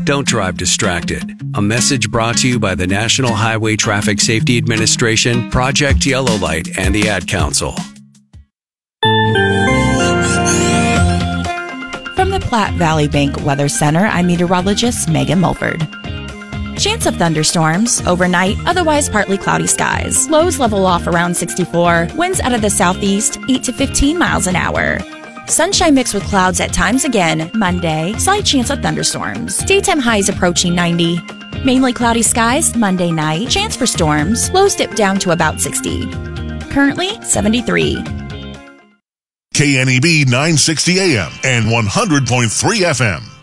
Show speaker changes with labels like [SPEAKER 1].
[SPEAKER 1] Don't drive distracted. A message brought to you by the National Highway Traffic Safety Administration, Project Yellow Light, and the Ad Council.
[SPEAKER 2] From the Platte Valley Bank Weather Center, I'm meteorologist Megan Mulford. Chance of thunderstorms overnight, otherwise partly cloudy skies. Lows level off around 64. Winds out of the southeast, 8 to 15 miles an hour. Sunshine mixed with clouds at times again. Monday, slight chance of thunderstorms. Daytime highs approaching 90. Mainly cloudy skies Monday night. Chance for storms. Lows dip down to about 60. Currently 73.
[SPEAKER 3] KNEB 960 AM and 100.3 FM.